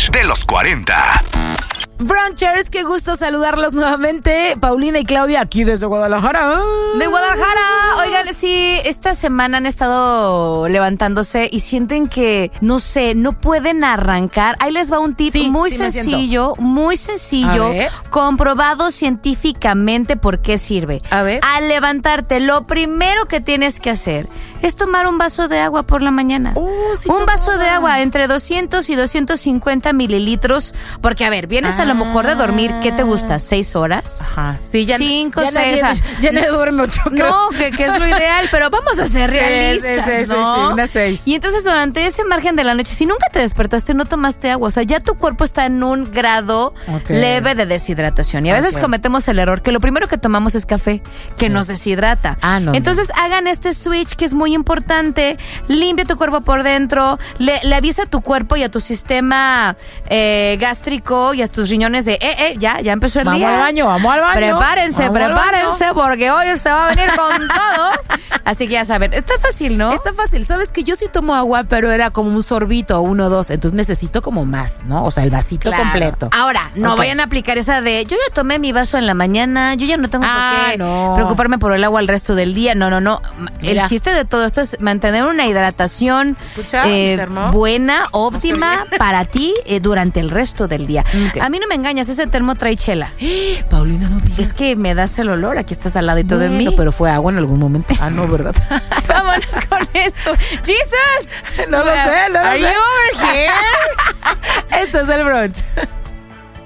brunch de los 40. Brunchers, qué gusto saludarlos nuevamente. Paulina y Claudia aquí desde Guadalajara. De Guadalajara. Oigan, sí, esta semana han estado levantándose y sienten que, no sé, no pueden arrancar. Ahí les va un tip muy sencillo, comprobado científicamente por qué sirve. A ver. Al levantarte, lo primero que tienes que hacer es tomar un vaso de agua por la mañana. Un vaso de agua entre 200 y 250 mililitros. Porque, a ver, vienes a lo mejor de dormir, ¿qué te gusta? ¿6 horas? Ajá. Sí, ya 5, ya 6. Ya no duerme 8. No, que es lo ideal, pero vamos a ser realistas, ¿no? Sí, unas 6. Y entonces durante ese margen de la noche, si nunca te despertaste, no tomaste agua, o sea, ya tu cuerpo está en un grado leve de deshidratación. Y a veces cometemos el error que lo primero que tomamos es café, que nos deshidrata. Entonces hagan este switch que es muy importante, limpia tu cuerpo por dentro, le avisa a tu cuerpo y a tu sistema gástrico y a tus riñones de, ya empezó el día. Vamos al baño. Prepárense, porque hoy se va a venir con todo. Así que ya saben, está fácil, ¿no? Está fácil. Sabes que yo sí tomo agua, pero era como un sorbito, 1 o 2. Entonces necesito como más, ¿no? O sea, el vasito completo. Ahora, no vayan a aplicar esa de, yo ya tomé mi vaso en la mañana, yo ya no tengo por qué preocuparme por el agua el resto del día. No. Mira. El chiste de todo esto es mantener una hidratación buena, óptima para ti durante el resto del día. A mí no me engañas, ese termo trae chela. Paulina, no digas. Es que me das el olor, aquí estás al ladito de mí. Pero fue agua en algún momento. No, ¿verdad? Vámonos con esto. ¡Jesus! No lo sé. Are you over here? Esto es el brunch.